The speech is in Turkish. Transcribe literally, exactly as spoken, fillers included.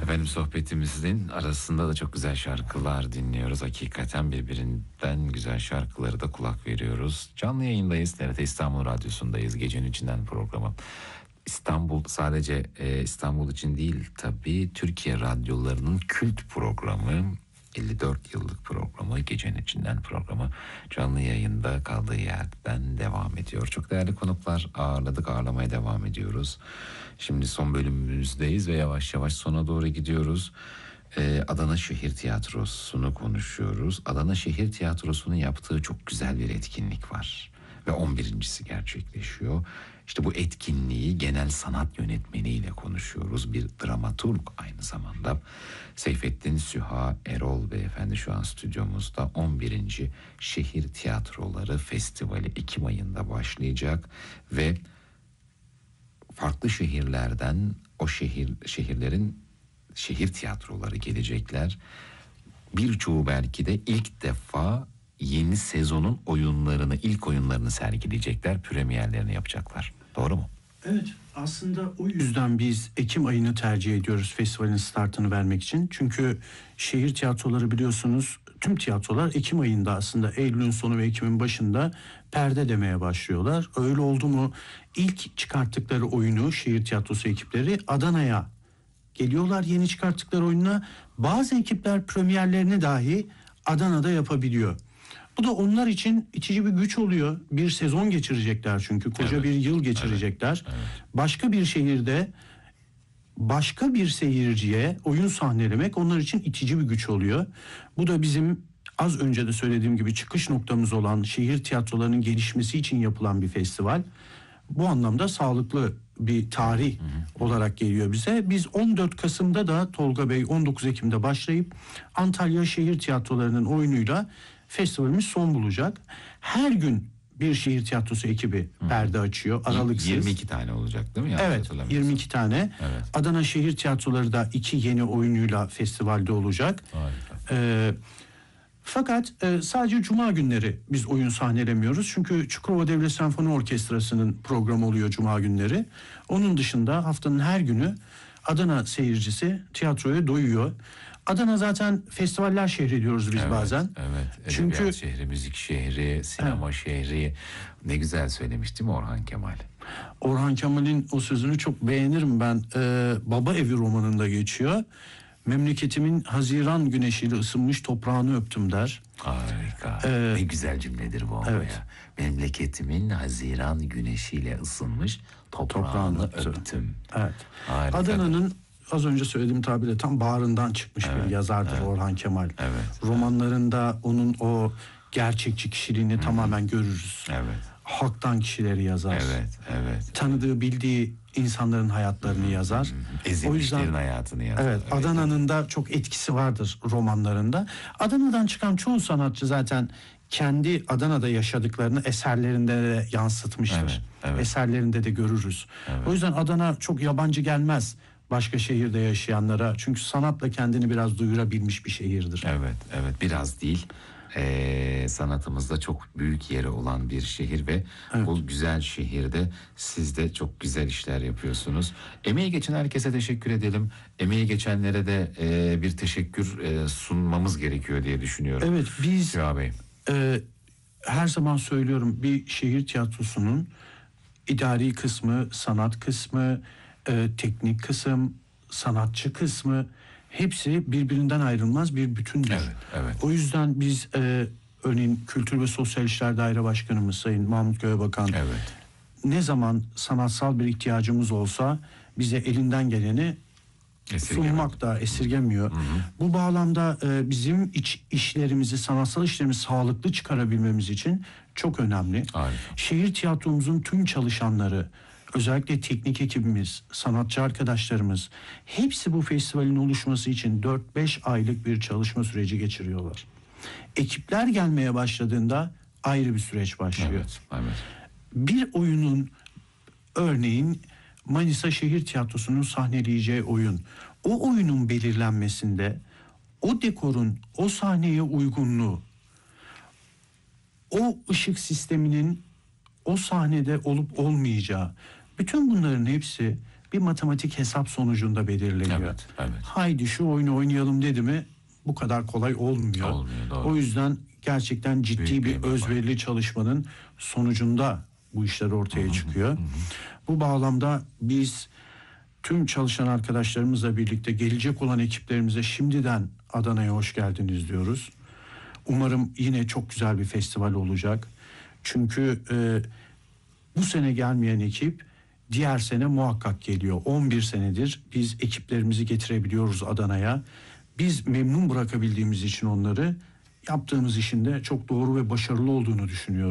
Efendim, sohbetimizin arasında da çok güzel şarkılar dinliyoruz. Hakikaten birbirinden güzel şarkıları da kulak veriyoruz. Canlı yayındayız. T R T İstanbul Radyosu'ndayız. Gecenin içinden programı. İstanbul sadece e, İstanbul için değil tabii, Türkiye radyolarının kült programı, elli dört yıllık programı, Gecenin İçinden programı canlı yayında kaldığı yerden devam ediyor. Çok değerli konuklar ağırladık, ağırlamaya devam ediyoruz. Şimdi son bölümümüzdeyiz ve yavaş yavaş sona doğru gidiyoruz. Ee, Adana Şehir Tiyatrosu'nu konuşuyoruz. Adana Şehir Tiyatrosu'nun yaptığı çok güzel bir etkinlik var. Ve on birincisi gerçekleşiyor. İşte bu etkinliği genel sanat yönetmeniyle konuşuyoruz. Bir dramaturg aynı zamanda. Seyfettin Süha Erol Beyefendi şu an stüdyomuzda. on birinci Şehir Tiyatroları Festivali Ekim ayında başlayacak ve farklı şehirlerden o şehir şehirlerin şehir tiyatroları gelecekler. Birçoğu belki de ilk defa yeni sezonun oyunlarını, ilk oyunlarını sergileyecekler, premierlerini yapacaklar. Doğru mu? Evet, aslında o yüzden biz Ekim ayını tercih ediyoruz festivalin startını vermek için. Çünkü şehir tiyatroları, biliyorsunuz, tüm tiyatrolar Ekim ayında, aslında Eylül'ün sonu ve Ekim'in başında perde demeye başlıyorlar. Öyle oldu mu ilk çıkarttıkları oyunu şehir tiyatrosu ekipleri Adana'ya geliyorlar, yeni çıkarttıkları oyununa. Bazı ekipler premierlerini dahi Adana'da yapabiliyor. Bu da onlar için itici bir güç oluyor. Bir sezon geçirecekler çünkü. Koca evet. bir yıl geçirecekler. Evet. Evet. Başka bir şehirde başka bir seyirciye oyun sahnelemek onlar için itici bir güç oluyor. Bu da bizim az önce de söylediğim gibi çıkış noktamız olan şehir tiyatrolarının gelişmesi için yapılan bir festival. Bu anlamda sağlıklı bir tarih hı hı. olarak geliyor bize. Biz on dört Kasım'da da Tolga Bey on dokuz Ekim'de başlayıp Antalya Şehir Tiyatroları'nın oyunuyla festivalimiz son bulacak. Her gün bir şehir tiyatrosu ekibi Hı. perde açıyor aralıksız. yirmi iki tane olacak değil mi? Yani evet, yirmi iki tane. Evet. Adana Şehir Tiyatroları da iki yeni oyunuyla festivalde olacak. Ee, fakat e, sadece Cuma günleri biz oyun sahnelemiyoruz. Çünkü Çukurova Devlet Senfoni Orkestrası'nın programı oluyor Cuma günleri. Onun dışında haftanın her günü Adana seyircisi tiyatroya doyuyor. Adana zaten festivaller şehri diyoruz biz evet, bazen. Evet. Çünkü edebiyat şehri, müzik şehri, sinema evet. şehri. Ne güzel söylemiş değil mi Orhan Kemal? Orhan Kemal'in o sözünü çok beğenirim ben. Ee, Baba Evi romanında geçiyor. Memleketimin Haziran güneşiyle ısınmış toprağını öptüm der. Harika. Ee, ne güzel cümledir bu ama evet. ya. Memleketimin Haziran güneşiyle ısınmış toprağını, toprağını öptüm. Evet. Adana'nın az önce söylediğim tabirle tam bağrından çıkmış evet, bir yazardır evet. Orhan Kemal. Evet. Romanlarında onun o gerçekçi kişiliğini Hı-hı. tamamen görürüz. Evet. Halktan kişileri yazar. Evet, evet. Tanıdığı, bildiği insanların hayatlarını Hı-hı. yazar. Ezilmişlerin o yüzden hayatını yazar. Evet, evet. Adana'nın da çok etkisi vardır romanlarında. Adana'dan çıkan çoğu sanatçı zaten kendi Adana'da yaşadıklarını eserlerinde de yansıtmıştır. Evet, evet. Eserlerinde de görürüz. Evet. O yüzden Adana çok yabancı gelmez başka şehirde yaşayanlara. Çünkü sanatla kendini biraz duyurabilmiş bir şehirdir. Evet, evet. Biraz değil. Ee, sanatımızda çok büyük yeri olan bir şehir ve evet. bu güzel şehirde siz de çok güzel işler yapıyorsunuz. Emeği geçen herkese teşekkür edelim. Emeği geçenlere de e, bir teşekkür e, sunmamız gerekiyor diye düşünüyorum. Evet, biz Süha Bey. E, her zaman söylüyorum, bir şehir tiyatrosunun idari kısmı, sanat kısmı, e, teknik kısım, sanatçı kısmı hepsi birbirinden ayrılmaz bir bütündür. Evet, evet. O yüzden biz e, örneğin Kültür ve Sosyal İşler Daire Başkanımız Sayın Mahmut Göğebakan evet. ne zaman sanatsal bir ihtiyacımız olsa bize elinden geleni sunmak da esirgemiyor. Hı hı. Bu bağlamda e, bizim iç işlerimizi, sanatsal işlerimizi sağlıklı çıkarabilmemiz için çok önemli. Harika. Şehir tiyatromuzun tüm çalışanları, özellikle teknik ekibimiz, sanatçı arkadaşlarımız hepsi bu festivalin oluşması için dört beş aylık bir çalışma süreci geçiriyorlar. Ekipler gelmeye başladığında ayrı bir süreç başlıyor. Evet, evet. Bir oyunun, örneğin Manisa Şehir Tiyatrosu'nun sahneleyeceği oyun, o oyunun belirlenmesinde o dekorun o sahneye uygunluğu, o ışık sisteminin o sahnede olup olmayacağı, bütün bunların hepsi bir matematik hesap sonucunda belirleniyor. Evet, evet. Haydi şu oyunu oynayalım dedi mi bu kadar kolay olmuyor. Olmuyor, doğru. O yüzden gerçekten ciddi Büyük bir bir emek var. özverili çalışmanın sonucunda bu işler ortaya çıkıyor. Bu bağlamda biz tüm çalışan arkadaşlarımızla birlikte gelecek olan ekiplerimize şimdiden Adana'ya hoş geldiniz diyoruz. Umarım yine çok güzel bir festival olacak. Çünkü e, bu sene gelmeyen ekip diğer sene muhakkak geliyor. on bir senedir biz ekiplerimizi getirebiliyoruz Adana'ya. Biz memnun bırakabildiğimiz için onları yaptığımız işin de çok doğru ve başarılı olduğunu düşünüyoruz.